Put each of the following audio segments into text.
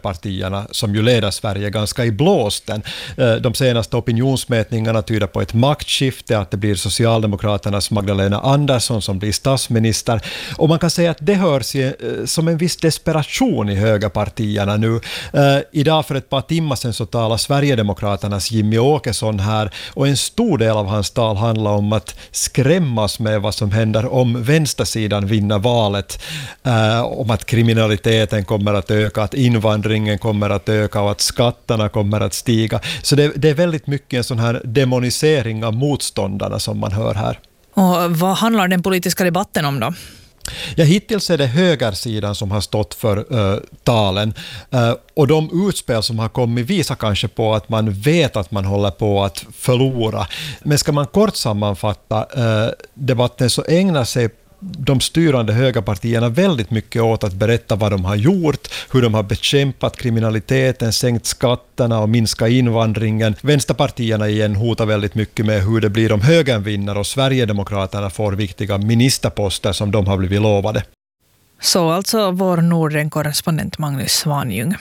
högerpartierna som ju leder Sverige ganska i blåsten. De senaste opinionsmätningarna tyder på ett maktskifte, att det blir Socialdemokraternas Magdalena Andersson som blir statsminister. Och man kan säga att det hörs som en viss desperation i högerpartierna nu. Idag för ett par timmar sedan så talar Sverigedemokraternas Jimmy Åkesson här, och en stor del av hans tal handlar om att skrämmas med vad som händer om vänstersidan vinner valet, om att kriminaliteten kommer att öka, att invandringen kommer att öka och att skatterna kommer att stiga. Så det är väldigt mycket en sån här demonisering av motståndarna som man hör här. Och vad handlar den politiska debatten om då? Ja, hittills är det högersidan som har stått för talen, och de utspel som har kommit visar kanske på att man vet att man håller på att förlora. Men ska man kort sammanfatta debatten, så ägnar sig de styrande högerpartierna väldigt mycket åt att berätta vad de har gjort, hur de har bekämpat kriminaliteten, sänkt skatterna och minskat invandringen. Vänsterpartierna igen hotar väldigt mycket med hur det blir om högern vinner och Sverigedemokraterna får viktiga ministerposter som de har blivit lovade. Så alltså vår Norden-korrespondent Magnus Svanjung.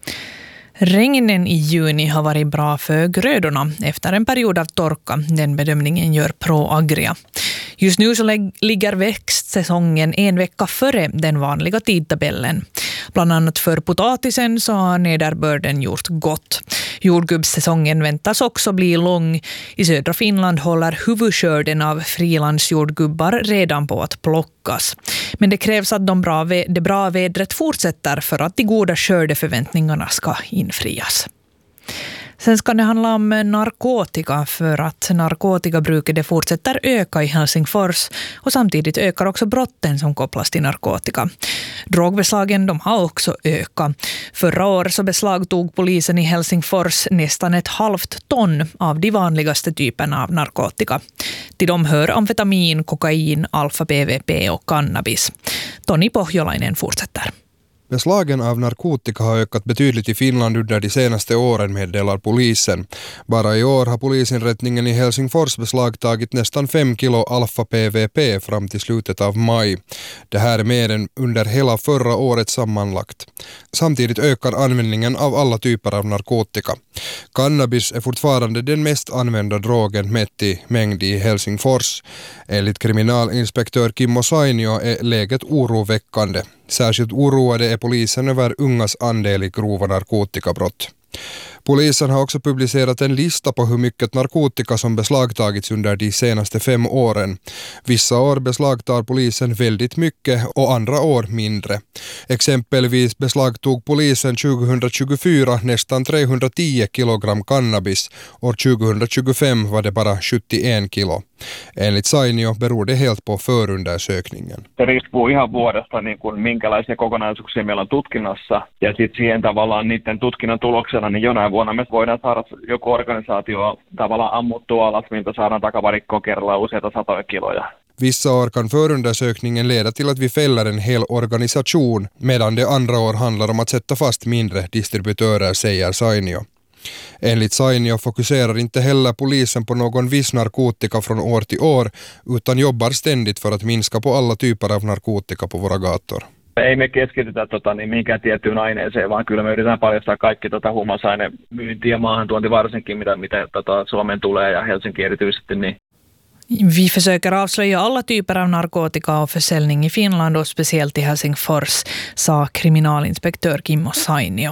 Regnen i juni har varit bra för grödorna efter en period av torka. Den bedömningen gör ProAgria. Just nu så ligger växtsäsongen en vecka före den vanliga tidtabellen. Bland annat för potatisen så har nederbörden gjort gott. Jordgubbssäsongen väntas också bli lång. I södra Finland håller huvudskörden av frilandsjordgubbar redan på att plockas. Men det krävs att det bra vädret fortsätter för att de goda skördeförväntningarna ska infrias. Sen ska det handla om narkotika, för att narkotikabruket det fortsätter öka i Helsingfors, och samtidigt ökar också brotten som kopplas till narkotika. Drogbeslagen de har också ökat. Förra året så beslagtog polisen i Helsingfors nästan 1,5 ton av de vanligaste typerna av narkotika. Till dem hör amfetamin, kokain, alfa-PVP och cannabis. Toni Pohjolainen fortsätter. Beslagen av narkotika har ökat betydligt i Finland under de senaste åren, meddelar polisen. Bara i år har polisinrättningen i Helsingfors beslagtagit nästan 5 kilo alfa-PVP fram till slutet av maj. Det här är mer än under hela förra året sammanlagt. Samtidigt ökar användningen av alla typer av narkotika. Cannabis är fortfarande den mest använda drogen mätt i mängd i Helsingfors. Enligt kriminalinspektör Kimmo Sainio är läget oroväckande. Särskilt oroade är polisen över ungas andel i grova narkotikabrott. Polisen har också publicerat en lista på hur mycket narkotika som beslagtagits under de senaste 5 åren. Vissa år beslagtar polisen väldigt mycket och andra år mindre. Exempelvis beslagtog polisen 2024 nästan 310 kilogram cannabis. År 2025 var det bara 71 kilo. Enligt Sainio beror det helt på förundersökningen. Se riippuu ihan vuodesta, niin kuin minkälaisia kokonaisuuksia meillä on tutkinnassa. Ja sitten siihen tavallaan niiden tutkinnan tuloksena, niin jonain vuonna me voidaan saada joku organisaatio tavallaan ammuttua alas, miltä saadaan takavarikkoa kerrallaan useita satoja kiloja. Vissa år kan förundersökningen leda till att vi fäller en hel organisation, medan det andra år handlar om att sätta fast mindre distributörer, säger Sainio. Enligt Sainio fokuserar inte heller polisen på någon viss narkotika från år till år, utan jobbar ständigt för att minska på alla typer av narkotika på våra gator. Ei me keskitytä mihinkään tiettyyn aineeseen, vaan kyllä me yritetään paljastaa kaikki huumausainemyynti ja maahantuonti varsinkin, mitä Suomeen tulee ja Helsinki erityisesti. Niin. Vi försöker avslöja alla typer av narkotika och försäljning i Finland och speciellt i Helsingfors, sa kriminalinspektör Kimmo Sainio.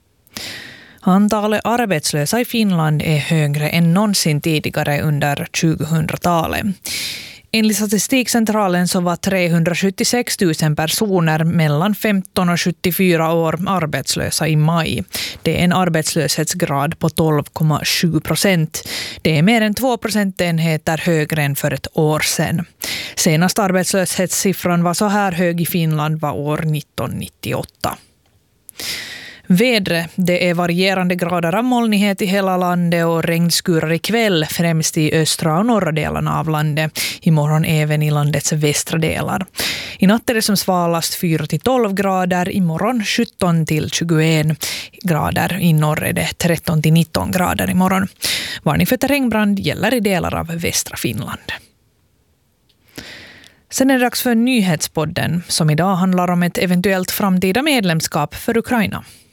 Antalet arbetslösa i Finland är högre än någonsin tidigare under 2000-talet. Enligt Statistikcentralen så var 376 000 personer mellan 15 och 74 år arbetslösa i maj. Det är en arbetslöshetsgrad på 12,7%. Det är mer än 2 procentenheter högre än för ett år sedan. Senast arbetslöshetssiffran var så här hög i Finland var år 1998. Vädret, det är varierande grader av molnighet i hela landet och regnskurar ikväll främst i östra och norra delarna av landet. Imorgon även i landets västra delar. I natt är det som svalast 4-12 grader, imorgon 17-21 grader. I norr är det 13-19 grader imorgon. Varning för terrängbrand gäller i delar av västra Finland. Sen är det dags för nyhetspodden som idag handlar om ett eventuellt framtida medlemskap för Ukraina.